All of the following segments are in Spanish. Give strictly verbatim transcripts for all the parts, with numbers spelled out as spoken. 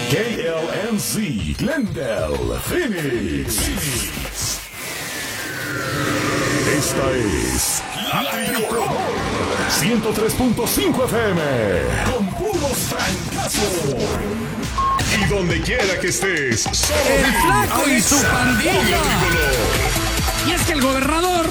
K L M C, Glendale, Phoenix. Phoenix. Esta es La Tricolor ciento tres punto cinco F M con puros francazos. Y donde quiera que estés, solo el Flaco y su pandilla. Y es que el gobernador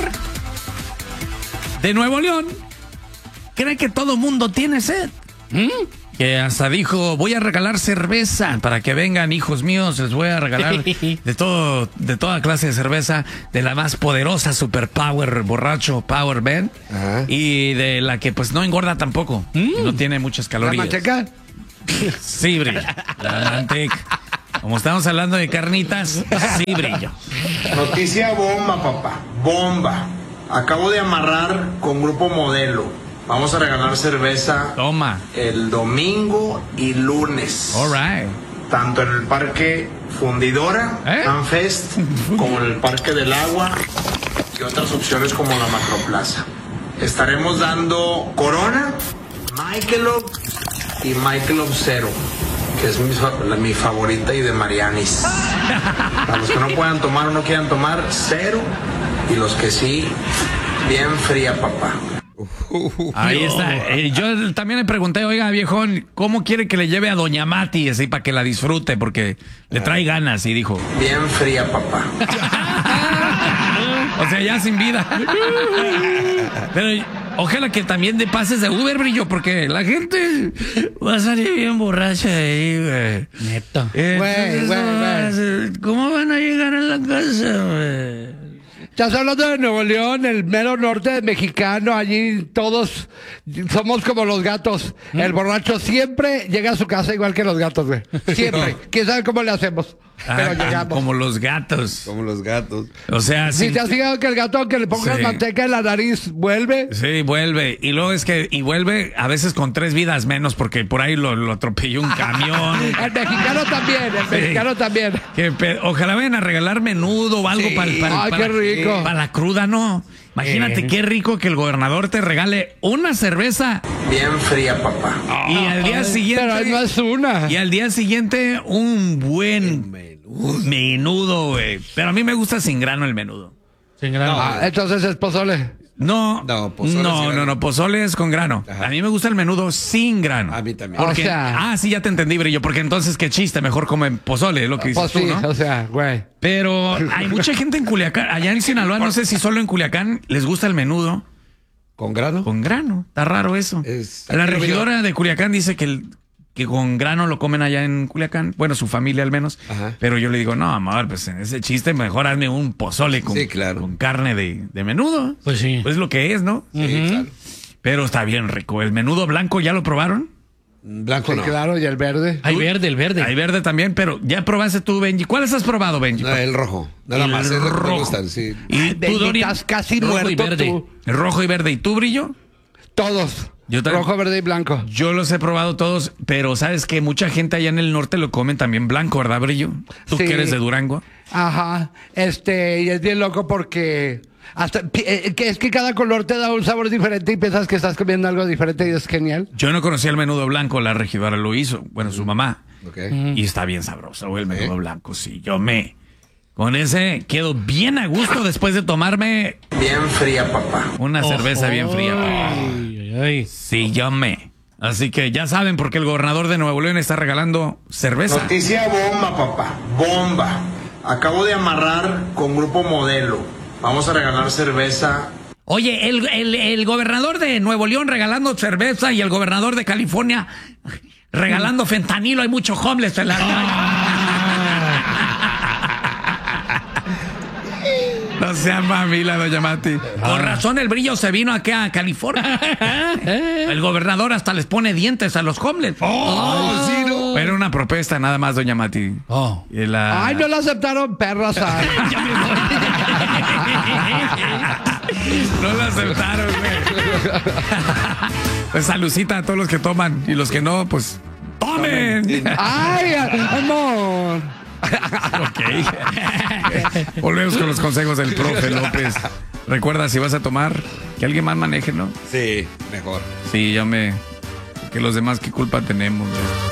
de Nuevo León cree que todo mundo tiene sed. ¿Mm? Que hasta dijo, voy a regalar cerveza para que vengan, hijos míos, les voy a regalar de todo, de toda clase de cerveza, de la más poderosa Super Power borracho Power Band. Ajá. Y de la que pues no engorda tampoco, mm. no tiene muchas calorías. ¿La manteca? Sí, brillo. La manteca. Como estamos hablando de carnitas, sí, brillo. Noticia bomba, papá, bomba. Acabo de amarrar con Grupo Modelo. Vamos a regalar cerveza. Toma. El domingo y lunes. All right. Tanto en el Parque Fundidora, ¿Eh? Fanfest, como en el Parque del Agua y otras opciones como la Macroplaza. Estaremos dando Corona, Michelob y Michelob Zero, que es mi, la, mi favorita, y de Marianis. Para los que no puedan tomar o no quieran tomar, cero. Y los que sí, bien fría, papá. Ahí está. Eh, yo también le pregunté, oiga, viejón, ¿cómo quiere que le lleve a Doña Mati así para que la disfrute? Porque le trae ganas, y dijo. Bien fría, papá. O sea, ya sin vida. Pero ojalá que también de pases de Uber, brillo, porque la gente va a salir bien borracha de ahí, güey. Neto. Eh, güey, güey, güey. ¿Cómo van a llegar a la casa, güey? Estás hablando de Nuevo León, el mero norte mexicano. Allí todos somos como los gatos. ¿Mm? El borracho siempre llega a su casa igual que los gatos, güey. Siempre. ¿Quién sabe cómo le hacemos? Ah, Pero llegamos. Como los gatos. Como los gatos. O sea, si sin... te has fijado que el gato, aunque le pongas sí. manteca en la nariz, vuelve. Sí, vuelve. Y luego es que, y vuelve a veces con tres vidas menos, porque por ahí lo, lo atropelló un camión. El mexicano también, el sí. mexicano también. Que, ojalá vayan a regalar menudo o algo sí. para, para, Ay, para, qué rico. para la cruda, ¿no? Imagínate eh. qué rico que el gobernador te regale una cerveza. Bien fría, papá. Y al día siguiente. Pero no es una. Y al día siguiente, un buen menudo, menudo güey. Pero a mí me gusta sin grano el menudo. Sin grano. No, ah, entonces es pozole. No, no, pozole no, no, no, pozole es con grano. Ajá. A mí me gusta el menudo sin grano. A mí también. Porque, o sea, ah, sí, ya te entendí, brillo. Porque entonces, qué chiste, mejor comen pozole, es lo que dices pues tú, sí, ¿no? O sea, güey. Pero hay mucha gente en Culiacán, allá en Sinaloa, no sé si solo en Culiacán les gusta el menudo. ¿Con grano? Con grano, está raro eso. Es, la regidora de Culiacán dice que el... que con grano lo comen allá en Culiacán, bueno, su familia al menos. Ajá. Pero yo le digo, no, amor, pues en ese chiste mejor hazme un pozole con, sí, claro. con carne de, de menudo. Pues sí. Pues lo que es, ¿no? Sí, uh-huh. claro. Pero está bien rico. ¿El menudo blanco ya lo probaron? Blanco sí, no. Claro, y el verde. Hay verde, el verde. Hay verde también, pero ya probaste tú, Benji. ¿Cuáles has probado, Benji? No, el rojo. Nada el más, rojo. Me gustan, sí. ¿Y tú, Dorian? Estás casi rojo muerto y verde. tú. El rojo y verde. ¿Y tú, Brillo? Todos. Yo también, rojo, verde y blanco. Yo los he probado todos, pero sabes que mucha gente allá en el norte lo comen también blanco, ¿verdad, Brillo? Tú sí. que eres de Durango. Ajá. Este, y es bien loco porque hasta eh, que es que cada color te da un sabor diferente y piensas que estás comiendo algo diferente y es genial. Yo no conocía el menudo blanco, la regidora lo hizo, bueno, su mamá. Okay. Y está bien sabroso el menudo ¿Eh? blanco, sí. Yo me con ese quedo bien a gusto después de tomarme bien fría, papá. Una oh, cerveza oh, bien fría. Ay, ay, ay. Sí, yo me. Así que ya saben por qué el gobernador de Nuevo León está regalando cerveza. Noticia bomba, papá. Bomba. Acabo de amarrar con Grupo Modelo. Vamos a regalar cerveza. Oye, el, el, el gobernador de Nuevo León regalando cerveza y el gobernador de California regalando fentanilo. Hay mucho homeless en la No sea mamila, doña Mati. Con razón el Brillo se vino aquí a California. El gobernador hasta les pone dientes a los homeless. Oh, oh, sí, no. Era una propuesta nada más, doña Mati. Oh. Y la... Ay, no la aceptaron, perras. No la aceptaron, güey. Pues salucita a todos los que toman y los que no, pues tomen. Ay, amor. Ok. Volvemos con los consejos del profe López. Recuerda, si vas a tomar, que alguien más maneje, ¿no? Sí, mejor. Sí, ya me... Que los demás, ¿qué culpa tenemos? ¿Verdad?